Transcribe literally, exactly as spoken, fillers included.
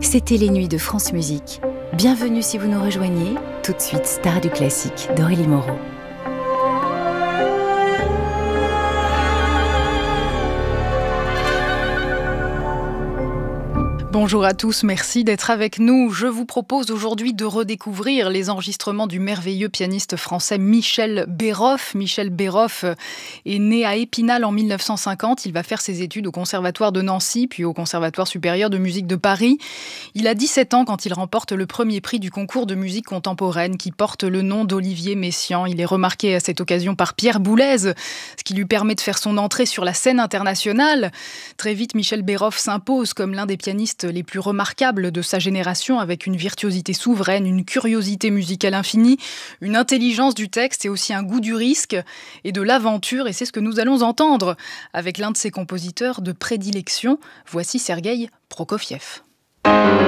C'était les nuits de France Musique. Bienvenue si vous nous rejoignez. Tout de suite, star du classique d'Aurélie Moreau. Bonjour à tous, merci d'être avec nous. Je vous propose aujourd'hui de redécouvrir les enregistrements du merveilleux pianiste français Michel Béroff. Michel Béroff est né à Épinal en mille neuf cent cinquante. Il va faire ses études au Conservatoire de Nancy, puis au Conservatoire supérieur de musique de Paris. Il a dix-sept ans quand il remporte le premier prix du concours de musique contemporaine qui porte le nom d'Olivier Messiaen. Il est remarqué à cette occasion par Pierre Boulez, ce qui lui permet de faire son entrée sur la scène internationale. Très vite, Michel Béroff s'impose comme l'un des pianistes les plus remarquables de sa génération, avec une virtuosité souveraine, une curiosité musicale infinie, une intelligence du texte et aussi un goût du risque et de l'aventure. Et c'est ce que nous allons entendre avec l'un de ses compositeurs de prédilection. Voici Sergueï Prokofiev.